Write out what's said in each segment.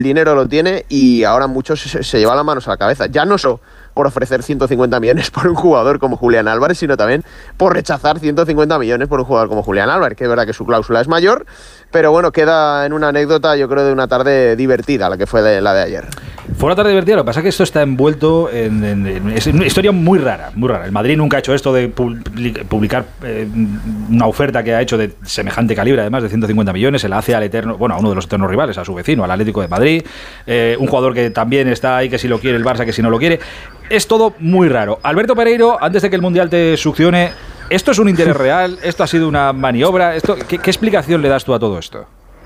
dinero lo tiene y ahora muchos se llevan las manos a la cabeza. Ya no solo por ofrecer 150 millones por un jugador como Julián Álvarez, sino también por rechazar 150 millones por un jugador como Julián Álvarez, que es verdad que su cláusula es mayor, pero bueno, queda en una anécdota, yo creo, de una tarde divertida, la que fue la de ayer. Fue una tarde divertida, lo que pasa es que esto está envuelto es una historia muy rara, muy rara. El Madrid nunca ha hecho esto de publicar una oferta que ha hecho de semejante calibre, además de 150 millones, se la hace al eterno, bueno, a uno de los eternos rivales, a su vecino, al Atlético de Madrid, un jugador que también está ahí, que si lo quiere el Barça, que si no lo quiere. Es todo muy raro. Alberto Pereiro, antes de que el Mundial te succione, ¿esto es un interés real? ¿Esto ha sido una maniobra? ¿Qué explicación le das tú a todo esto?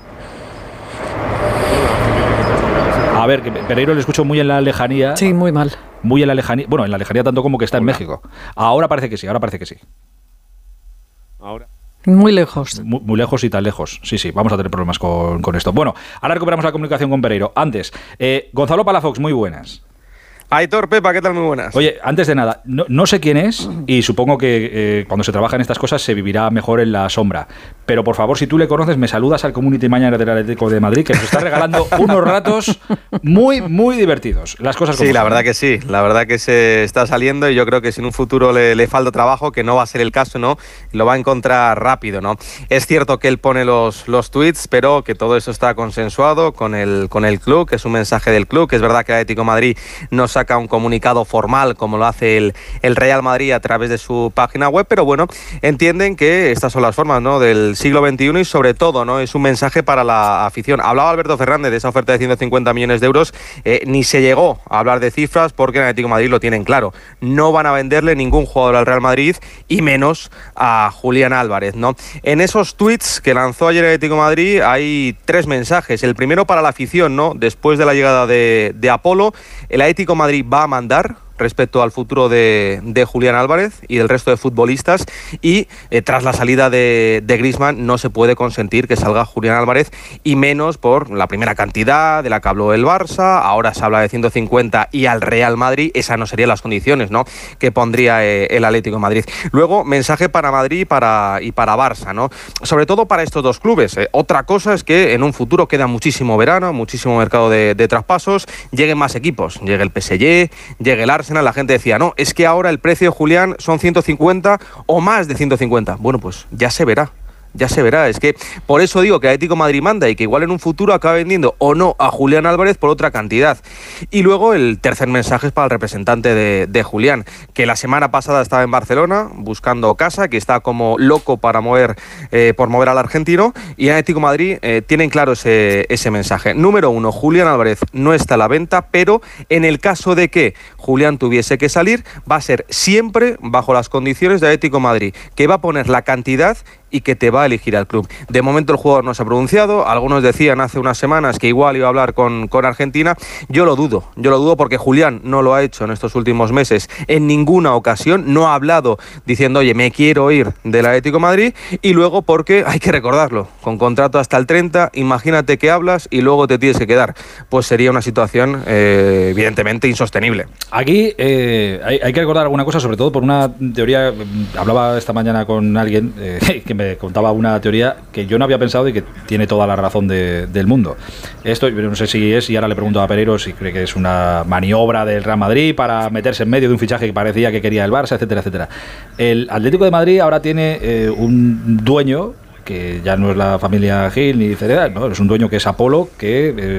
A ver, que Pereiro le escucho muy en la lejanía. Sí, muy mal. Muy en la lejanía. Bueno, en la lejanía tanto como que está en México. Ahora parece que sí, Ahora. Muy lejos. Muy lejos y tan lejos. Sí, vamos a tener problemas con esto. Bueno, ahora recuperamos la comunicación con Pereiro. Antes, Gonzalo Palafox, muy buenas. Aitor, Pepa, ¿qué tal? Muy buenas. Oye, antes de nada, no sé quién es y supongo que cuando se trabaja en estas cosas se vivirá mejor en la sombra. Pero por favor, si tú le conoces, me saludas al Community Manager del Atlético de Madrid, que nos está regalando unos ratos muy, muy divertidos. Las cosas como sí, la verdad que sí. La verdad que se está saliendo y yo creo que si en un futuro le falta trabajo, que no va a ser el caso, ¿no? Lo va a encontrar rápido, ¿no? Es cierto que él pone los tweets, pero que todo eso está consensuado con el club, que es un mensaje del club, que es verdad que el Atlético de Madrid no saca un comunicado formal como lo hace el Real Madrid a través de su página web, pero bueno, entienden que estas son las formas, ¿no?, del siglo XXI y sobre todo, ¿no?, es un mensaje para la afición. Hablaba Alberto Fernández de esa oferta de 150 millones de euros, ni se llegó a hablar de cifras porque en el Atlético de Madrid lo tienen claro. No van a venderle ningún jugador al Real Madrid y menos a Julián Álvarez, ¿no? En esos tweets que lanzó ayer el Atlético de Madrid hay 3 mensajes. El primero para la afición, ¿no? Después de la llegada de Apolo, el Atlético de Madrid va a mandar respecto al futuro de Julián Álvarez y del resto de futbolistas y tras la salida de Griezmann no se puede consentir que salga Julián Álvarez y menos por la primera cantidad de la que habló el Barça, ahora se habla de 150 y al Real Madrid, esas no serían las condiciones, ¿no?, que pondría el Atlético de Madrid. Luego, mensaje para Madrid y para Barça, ¿no?, sobre todo para estos dos clubes. Otra cosa es que en un futuro queda muchísimo verano, muchísimo mercado de traspasos, lleguen más equipos, llegue el PSG, llegue el Arsenal. La gente decía, no, es que ahora el precio de Julián son 150 o más de 150. Bueno, pues ya se verá. Es que por eso digo que Atlético de Madrid manda y que igual en un futuro acaba vendiendo o no a Julián Álvarez por otra cantidad. Y luego el tercer mensaje es para el representante de Julián, que la semana pasada estaba en Barcelona buscando casa, que está como loco para mover al argentino, y en Atlético de Madrid tienen claro ese mensaje. Número 1, Julián Álvarez no está a la venta, pero en el caso de que Julián tuviese que salir, va a ser siempre bajo las condiciones de Atlético de Madrid, que va a poner la cantidad y que te va a elegir al club. De momento el jugador no se ha pronunciado, algunos decían hace unas semanas que igual iba a hablar con Argentina, yo lo dudo porque Julián no lo ha hecho en estos últimos meses en ninguna ocasión, no ha hablado diciendo, oye, me quiero ir del Atlético de Madrid, y luego porque, hay que recordarlo, con contrato hasta el 30, imagínate que hablas y luego te tienes que quedar, pues sería una situación evidentemente insostenible. Aquí hay que recordar alguna cosa, sobre todo por una teoría, hablaba esta mañana con alguien que me contaba una teoría que yo no había pensado y que tiene toda la razón del mundo. Esto no sé si es, y ahora le pregunto a Pereiro si cree que es una maniobra del Real Madrid para meterse en medio de un fichaje que parecía que quería el Barça, etcétera, etcétera. El Atlético de Madrid ahora tiene un dueño que ya no es la familia Gil ni Cereda, no, es un dueño que es Apolo, que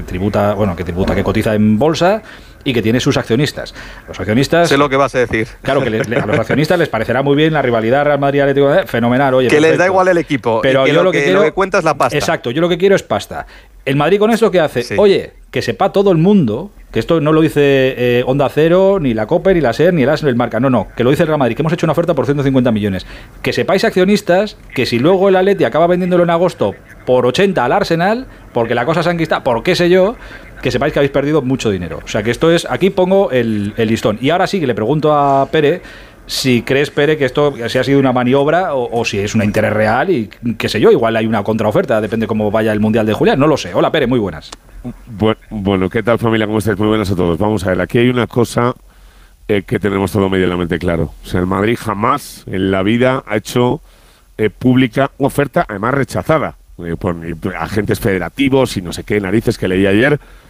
que cotiza en bolsa y que tiene sus accionistas. Los accionistas... Sé lo que vas a decir. Claro, que a los accionistas les parecerá muy bien la rivalidad Real Madrid-Atlético, fenomenal, oye. Que perfecto. Les da igual el equipo, pero y que yo lo que cuenta es la pasta. Exacto, yo lo que quiero es pasta. El Madrid con esto, ¿qué hace? Sí. Oye, que sepa todo el mundo, que esto no lo dice Onda Cero, ni la COPE, ni la SER, ni el AS, ni el Marca, no, que lo dice el Real Madrid, que hemos hecho una oferta por 150 millones. Que sepáis, accionistas, que si luego el Atleti acaba vendiéndolo en agosto por 80 al Arsenal, porque la cosa se ha enquistado, por qué sé yo, que sepáis que habéis perdido mucho dinero. O sea, que esto es, aquí pongo el listón. Y ahora sí que le pregunto a Pere si crees, Pere, que esto si ha sido una maniobra o si es un interés real y qué sé yo, igual hay una contraoferta, depende cómo vaya el Mundial de Julián, no lo sé. Hola, Pere, muy buenas. Bueno, ¿qué tal, familia? ¿Cómo estáis? Muy buenas a todos. Vamos a ver, aquí hay una cosa que tenemos todo medianamente claro. O sea, el Madrid jamás en la vida ha hecho pública oferta, además rechazada por agentes federativos y no sé qué narices que leí ayer,